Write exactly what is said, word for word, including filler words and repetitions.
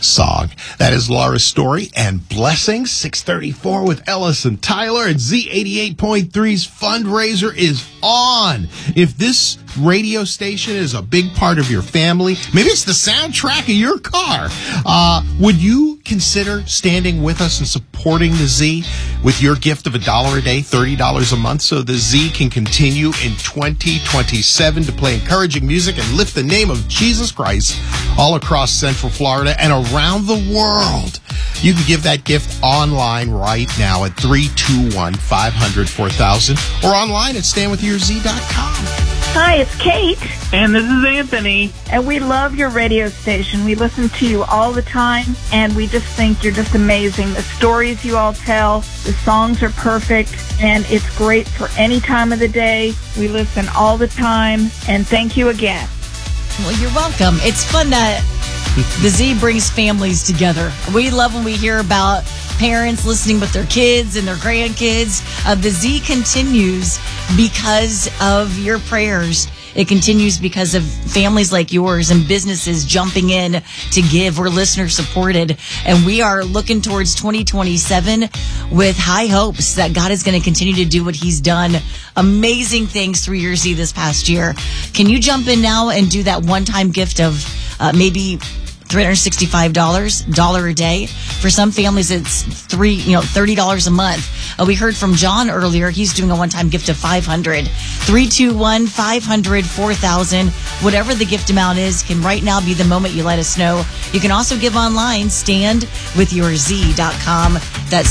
song. That is Laura's story and blessings. six thirty-four with Ellis and Tyler, and Z eighty-eight point three's fundraiser is on. If this radio station is a big part of your family, maybe it's the soundtrack of your car, uh, would you consider standing with us and supporting the Z with your gift of a dollar a day, thirty dollars a month, so the Z can continue in twenty twenty-seven to play encouraging music and lift the name of Jesus Christ all across Central Florida and around the world? You can give that gift online right now at three two one, five hundred, four thousand or online at stand with your z dot com. Hi, it's Kate. And this is Anthony. And we love your radio station. We listen to you all the time, and we just think you're just amazing. The stories you all tell, the songs are perfect, and it's great for any time of the day. We listen all the time, and thank you again. Well, you're welcome. It's fun that the Z brings families together. We love when we hear about parents listening with their kids and their grandkids. Uh, the Z continues because of your prayers. It continues because of families like yours and businesses jumping in to give. We're listener supported, and we are looking towards twenty twenty-seven with high hopes that God is going to continue to do what he's done. Amazing things through your Z this past year. Can you jump in now and do that one-time gift of uh, maybe three hundred sixty-five dollars, dollar a day? For some families, it's three, you know, thirty dollars a month. Uh, we heard from John earlier. He's doing a one-time gift of five hundred dollars. three two one, five hundred, four thousand. Whatever the gift amount is, can right now be the moment you let us know. You can also give online, stand with your z dot com. That's